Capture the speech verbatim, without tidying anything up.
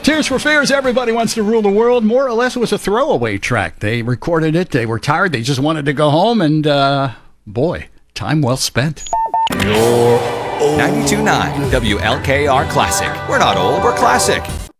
Tears for Fears, Everybody Wants to Rule the World. More or less, it was a throwaway track. They recorded it. They were tired. They just wanted to go home. And, uh, boy, time well spent. ninety-two point nine W L K R Classic. We're not old, we're classic.